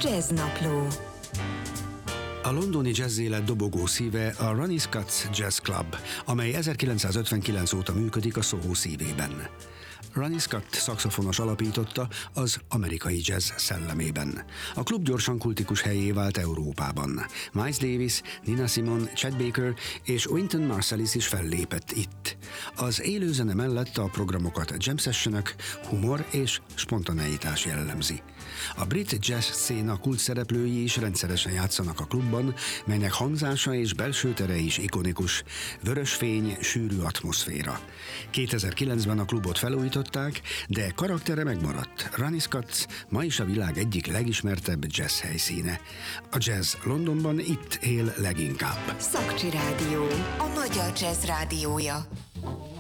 Jazz Napló. A londoni jazzélet dobogó szíve a Ronnie Scott's Jazz Club, amely 1959 óta működik a Soho szívében. Ronnie Scott szaxofonos alapította az amerikai jazz szellemében. A klub gyorsan kultikus helyé vált Európában. Miles Davis, Nina Simone, Chet Baker és Wynton Marsalis is fellépett itt. Az élőzene mellett a programokat jam sessionök, humor és spontaneitás jellemzi. A brit jazz széna kulcsszereplői is rendszeresen játszanak a klubban, melynek hangzása és belső tere is ikonikus, vörös fény, sűrű atmoszféra. 2009-ben a klubot felújították, de karaktere megmaradt. Ronnie Scott's ma is a világ egyik legismertebb jazz helyszíne. A jazz Londonban itt él leginkább. Szakcsi Rádió, a magyar jazz rádiója.